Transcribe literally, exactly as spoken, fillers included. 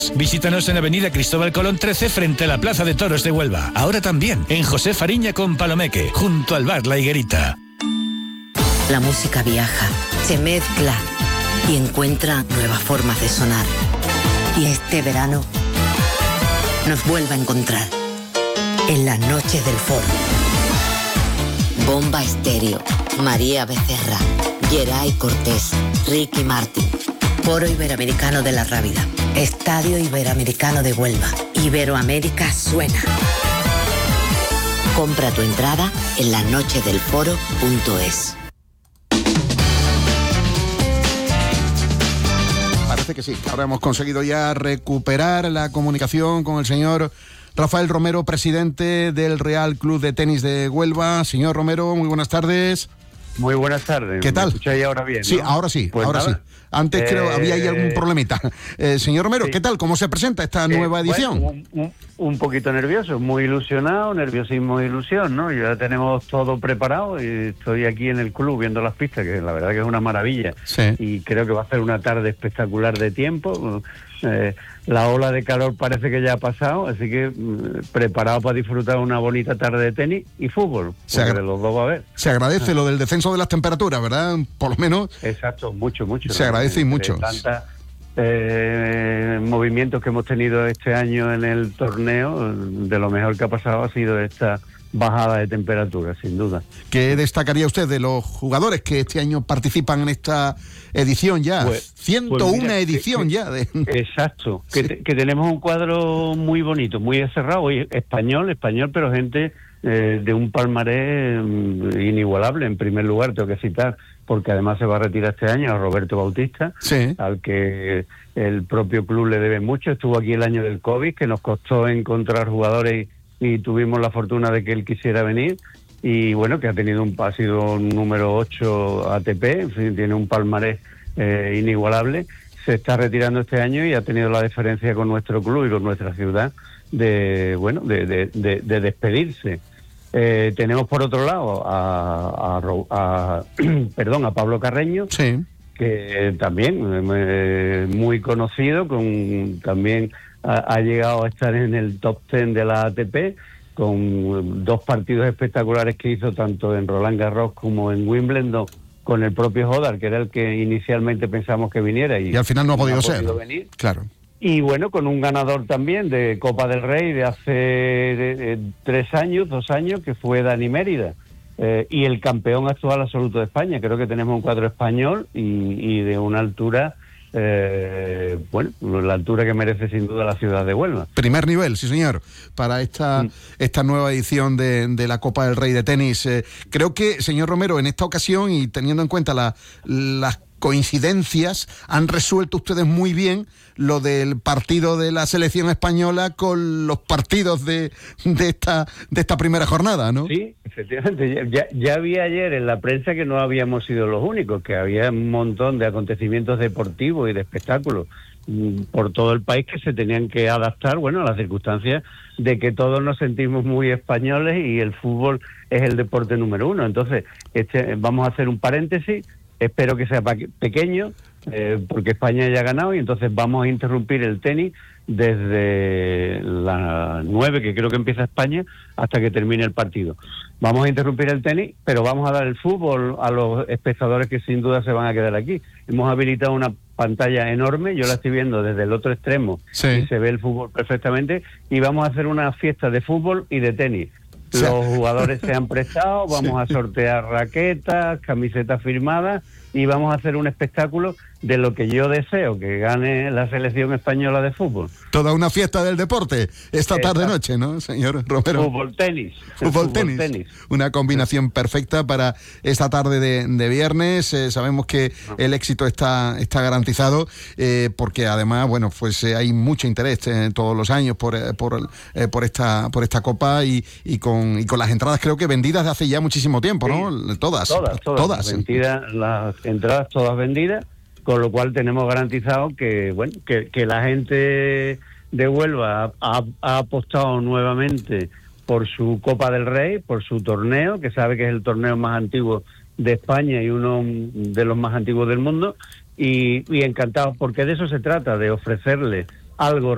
Visítanos en Avenida Cristóbal Colón trece frente a la Plaza de Toros de Huelva. Ahora también en José Fariña con Palomeque, junto al bar La Higuerita. La música viaja, se mezcla y encuentra nuevas formas de sonar. Y este verano nos vuelve a encontrar en las noches del Foro. Bomba Estéreo, María Becerra, Geray Cortés, Ricky Martin. Foro Iberoamericano de la Rábida, Estadio Iberoamericano de Huelva. Iberoamérica suena. Compra tu entrada en la noche del foro punto es. Parece que sí, ahora hemos conseguido ya recuperar la comunicación con el señor Rafael Romero, presidente del Real Club de Tenis de Huelva. Señor Romero, muy buenas tardes. Muy buenas tardes. ¿Qué tal? ¿Me escucháis ahora bien? Sí, ¿no? ahora sí, pues ahora nada. sí. Antes eh, creo había ahí algún problemita. Eh, señor Romero, sí. ¿Qué tal? ¿Cómo se presenta esta Eh, nueva edición? Bueno, un, un, un poquito nervioso, muy ilusionado, nerviosismo e ilusión, ¿no? Ya tenemos todo preparado y estoy aquí en el club viendo las pistas, que la verdad que es una maravilla. Sí. Y creo que va a ser una tarde espectacular de tiempo. Eh, la ola de calor parece que ya ha pasado, así que mm, preparado para disfrutar una bonita tarde de tenis y fútbol, Se, porque agra- los dos va a haber. se agradece lo del descenso de las temperaturas, ¿verdad? Por lo menos. Exacto, mucho, mucho. Se agradece y mucho. Tantas eh, movimientos que hemos tenido este año en el torneo, de lo mejor que ha pasado ha sido esta bajada de temperatura, sin duda. ¿Qué destacaría usted de los jugadores que este año participan en esta edición ya? Pues, ciento uno pues mira, edición que, ya. De... Exacto, Sí. que, te, que tenemos un cuadro muy bonito, muy cerrado, y español, español, pero gente eh, de un palmarés mm, inigualable. En primer lugar, tengo que citar, porque además se va a retirar este año, a Roberto Bautista, Sí. al que el propio club le debe mucho. Estuvo aquí el año del COVID, que nos costó encontrar jugadores y, y tuvimos la fortuna de que él quisiera venir. Y bueno, que ha tenido un ha sido un número ocho A T P, en fin, tiene un palmarés eh, inigualable. Se está retirando este año y ha tenido la deferencia con nuestro club y con nuestra ciudad de bueno de, de, de, de despedirse. Eh, tenemos por otro lado a, a, a perdón a Pablo Carreño, Sí. que también eh, muy conocido, con también ha, ha llegado a estar en el top ten de la A T P, con dos partidos espectaculares que hizo tanto en Roland Garros como en Wimbledon con el propio Hodar, que era el que inicialmente pensamos que viniera y, Y al final no ha podido no ser. venir. Claro. Y bueno, con un ganador también de Copa del Rey de hace de, de, tres años, dos años, que fue Dani Mérida. Eh, y el campeón actual absoluto de España. Creo que tenemos un cuadro español y, y de una altura, eh, bueno, la altura que merece sin duda la ciudad de Huelva. Primer nivel, sí señor, para esta, Mm. esta nueva edición de, de la Copa del Rey de Tenis. Eh, creo que, señor Romero, en esta ocasión y teniendo en cuenta la, las coincidencias, han resuelto ustedes muy bien lo del partido de la selección española con los partidos de, de esta de esta primera jornada, ¿no? Sí, efectivamente. Ya, ya vi ayer en la prensa que no habíamos sido los únicos, que había un montón de acontecimientos deportivos y de espectáculos mm, por todo el país que se tenían que adaptar, bueno, a las circunstancias de que todos nos sentimos muy españoles y el fútbol es el deporte número uno. Entonces, este, vamos a hacer un paréntesis. Espero que sea pa- pequeño, eh, porque España ya ha ganado y entonces vamos a interrumpir el tenis desde las nueve, que creo que empieza España, hasta que termine el partido. Vamos a interrumpir el tenis, pero vamos a dar el fútbol a los espectadores que sin duda se van a quedar aquí. Hemos habilitado una pantalla enorme, yo la estoy viendo desde el otro extremo, Sí. y se ve el fútbol perfectamente, y vamos a hacer una fiesta de fútbol y de tenis. O sea, Los jugadores se han prestado, vamos Sí. a sortear raquetas, camisetas firmadas y vamos a hacer un espectáculo de lo que yo deseo, que gane la selección española de fútbol. Toda una fiesta del deporte esta tarde Exacto. noche, ¿no, señor Romero? Fútbol tenis. Fútbol, tenis. Una combinación perfecta para esta tarde de, de viernes. Eh, sabemos que el éxito está, está garantizado, eh, porque además, bueno, pues eh, hay mucho interés eh, todos los años por, eh, por, eh, por esta por esta copa y, y con y con las entradas creo que vendidas de hace ya muchísimo tiempo, ¿no? Sí. Todas, Todas, todas. todas. Vendidas, las entradas todas vendidas, con lo cual tenemos garantizado que, bueno, que, que la gente de Huelva ha, ha apostado nuevamente por su Copa del Rey, por su torneo, que sabe que es el torneo más antiguo de España y uno de los más antiguos del mundo, y, y encantados, porque de eso se trata, de ofrecerle algo